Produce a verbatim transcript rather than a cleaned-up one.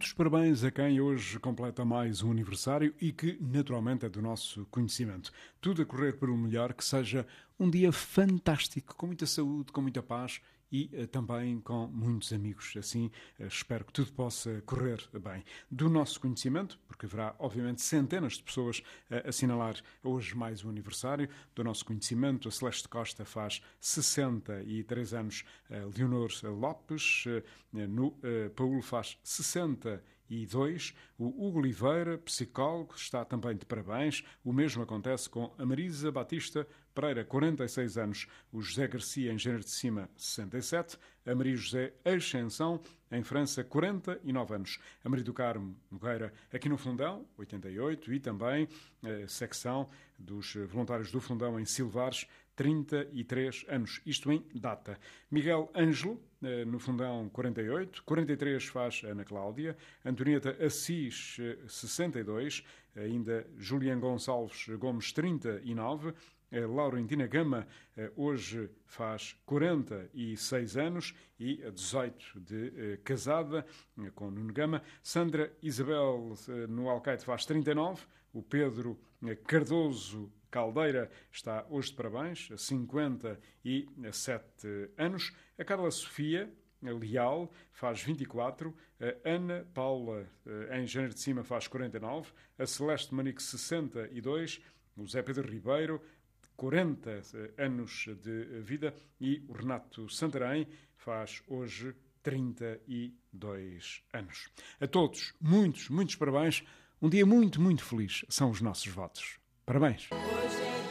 muitos parabéns a quem hoje completa mais um aniversário e que, naturalmente, é do nosso conhecimento. Tudo a correr pelo melhor, que seja um dia fantástico, com muita saúde, com muita paz e uh, também com muitos amigos. Assim, uh, espero que tudo possa correr bem. Do nosso conhecimento, porque haverá, obviamente, centenas de pessoas a assinalar hoje mais um aniversário. Do nosso conhecimento, a Celeste Costa faz sessenta e três anos, a Leonor Lopes, uh, no uh, Paulo faz sessenta e dois. O Hugo Oliveira, psicólogo, está também de parabéns. O mesmo acontece com a Marisa Batista Pereira, quarenta e seis anos. O José Garcia, engenheiro de cima, sessenta e sete. A Maria José Ascensão, em França, quarenta e nove anos. A Maria do Carmo Nogueira, aqui no Fundão, oitenta e oito. E também a secção dos voluntários do Fundão em Silvares, trinta e três anos. Isto em data. Miguel Ângelo, no Fundão, quarenta e oito. quarenta e três faz a Ana Cláudia. Antonieta Assis, sessenta e dois. Ainda Julián Gonçalves Gomes, trinta e nove. A Laurentina Gama hoje faz quarenta e seis anos e a dezoito de casada com Nuno Gama. Sandra Isabel no Alcaide faz trinta e nove. O Pedro Cardoso Caldeira está hoje de parabéns, cinquenta e sete anos. A Carla Sofia Leal faz vinte e quatro. A Ana Paula, em Engenheiro de Cima, faz quarenta e nove. A Celeste Manique, sessenta e dois. O Zé Pedro Ribeiro, quarenta anos de vida. E o Renato Santarém faz hoje trinta e dois anos. A todos, muitos, muitos parabéns. Um dia muito, muito feliz são os nossos votos. Parabéns!